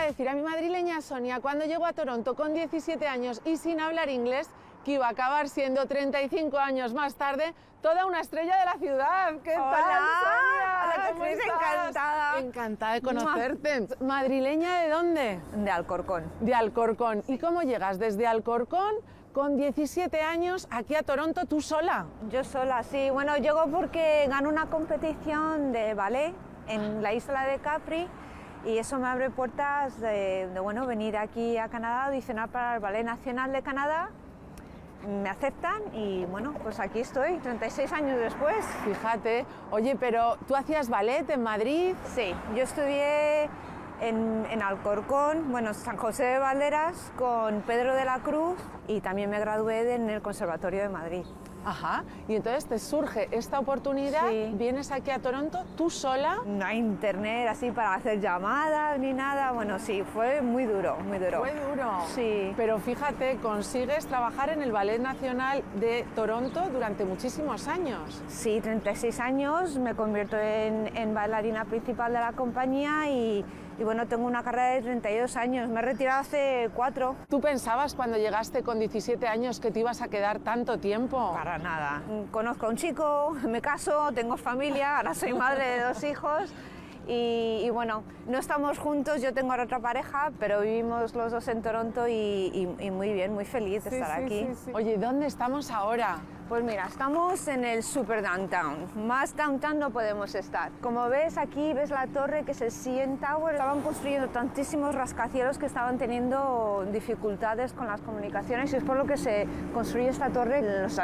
decir a mi madrileña Sonia cuando llegó a Toronto con 17 años y sin hablar inglés que iba a acabar siendo 35 años más tarde toda una estrella de la ciudad. ¿Qué tal, Sonia? Hola, ¿Cómo estoy estás? encantada. Encantada de conocerte. ¿Madrileña de dónde? De Alcorcón. De Alcorcón. ¿Y cómo llegas desde Alcorcón con 17 años aquí a Toronto tú sola? Yo sola, sí. Bueno, llego porque gano una competición de ballet en la isla de Capri y eso me abre puertas de venir aquí a Canadá, audicionar para el Ballet Nacional de Canadá. Me aceptan y bueno, pues aquí estoy, 36 años después. Fíjate, oye, pero ¿tú hacías ballet en Madrid? Sí, yo estudié en Alcorcón, bueno, San José de Valderas, con Pedro de la Cruz y también me gradué en el Conservatorio de Madrid. Ajá, y entonces te surge esta oportunidad, Sí. vienes aquí a Toronto, tú sola. No hay internet así para hacer llamadas ni nada, bueno, sí, fue muy duro, muy duro. Fue duro. Sí. Pero fíjate, consigues trabajar en el Ballet Nacional de Toronto durante muchísimos años. Sí, 36 años, me convierto en bailarina principal de la compañía y bueno, tengo una carrera de 32 años, me he retirado hace 4. ¿Tú pensabas cuando llegaste con 17 años que te ibas a quedar tanto tiempo? Para nada. Conozco a un chico, me caso, tengo familia, ahora soy madre de 2 hijos y bueno, no estamos juntos, yo tengo ahora otra pareja, pero vivimos los dos en Toronto y muy bien, muy feliz de estar aquí. Sí. Oye, ¿dónde estamos ahora? Pues mira, estamos en el super downtown, más downtown no podemos estar. Como ves aquí, ves la torre que es el CN Tower, estaban construyendo tantísimos rascacielos que estaban teniendo dificultades con las comunicaciones y es por lo que se construye esta torre en los